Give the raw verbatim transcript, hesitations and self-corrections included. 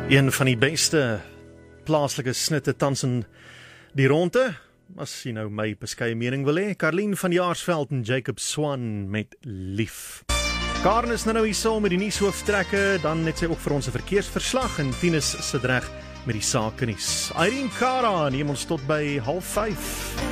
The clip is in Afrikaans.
Een van die beste plaaslike snitte tans in die ronde, as jy nou my beskeie mening wil hê, Karlien van Jaarsveld en Jacob Swan met Lief. Karen is nou nou hier saam met die nuushooftrekke, dan net sy ook vir ons 'n verkeersverslag en Tinus Sidreg met die sake nuus. Irene Cara neem ons tot by half vyf.